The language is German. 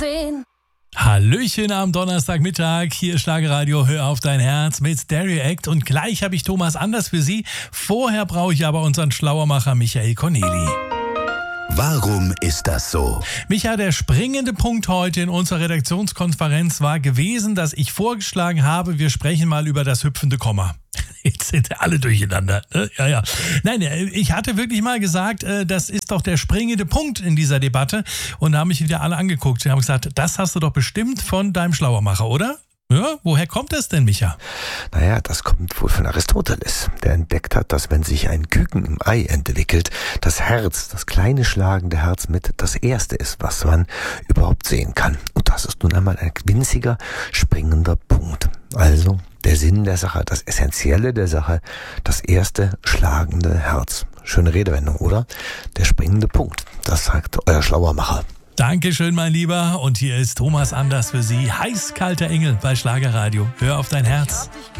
10. Hallöchen am Donnerstagmittag, hier ist Schlagerradio, hör auf dein Herz mit Stereo Act und gleich habe ich Thomas Anders für Sie. Vorher brauche ich aber unseren Schlauermacher Michael Corneli. Warum ist das so? Micha, der springende Punkt heute in unserer Redaktionskonferenz war gewesen, dass ich vorgeschlagen habe, wir sprechen mal über das hüpfende Komma. Jetzt sind alle durcheinander. Ja. Nein, ich hatte wirklich mal gesagt, das ist doch der springende Punkt in dieser Debatte. Und da haben mich wieder alle angeguckt. Sie haben gesagt, das hast du doch bestimmt von deinem Schlauermacher, oder? Ja, woher kommt das denn, Micha? Naja, das kommt wohl von Aristoteles, der entdeckt hat, dass wenn sich ein Küken im Ei entwickelt, das Herz, das kleine schlagende Herz mit das Erste ist, was man überhaupt sehen kann. Und das ist nun einmal ein winziger, springender Punkt. Also der Sinn der Sache, das Essentielle der Sache, das erste schlagende Herz. Schöne Redewendung, oder? Der springende Punkt, das sagt euer Schlauermacher. Dankeschön, mein Lieber. Und hier ist Thomas Anders für Sie. Heiß-kalter Engel bei Schlagerradio. Hör auf dein Herz.